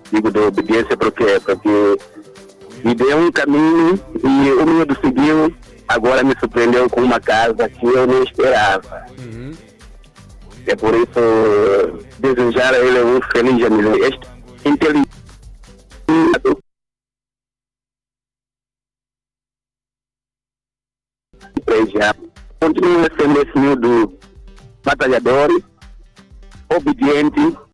Digo de obediência porque me deu um caminho e o meu seguiu. Agora me surpreendeu com uma casa que eu não esperava. É por isso desejar a ele um feliz ano. Este inteligente continua sendo esse miúdo batalhador, obediente.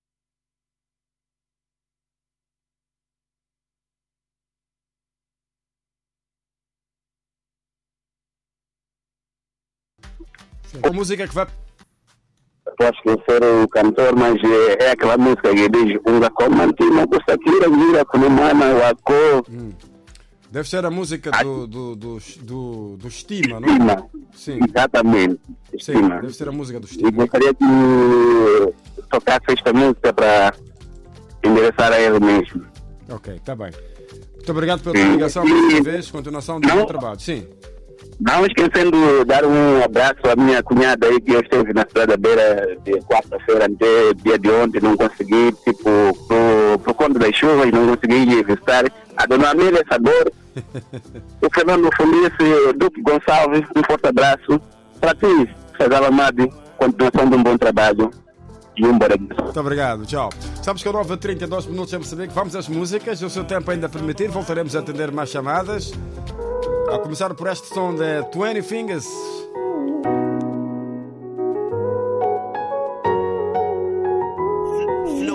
A música que vai. Eu acho que eu sou o cantor, mas é aquela música que diz Unga Comanti, não custa tira, gira, com mama, o acor. Deve ser a música do Estima, não Estima. é? Sim. Exatamente. Sim, Estima. deve ser a música do E Estima. gostaria que tocasse esta música para endereçar a ele mesmo. Ok, está bem. Muito obrigado pela tua ligação mais uma vez. Continuação do bom trabalho. Sim. Não esquecendo de dar um abraço à minha cunhada aí, que eu esteve na Cidade da Beira de quarta-feira até dia de ontem, não consegui, por conta das chuvas, não consegui visitar. A dona Amélia Sabor, o Fernando Fundice, Duque Gonçalves, um forte abraço. Para ti, César Amado, continuação de um bom trabalho e um bom abraço. Muito obrigado, tchau. Sabes que a 9h32 minutos é Moçambique. Vamos às músicas, se o seu tempo ainda permitir, voltaremos a atender mais chamadas. A começar por este som de 20 Fingers.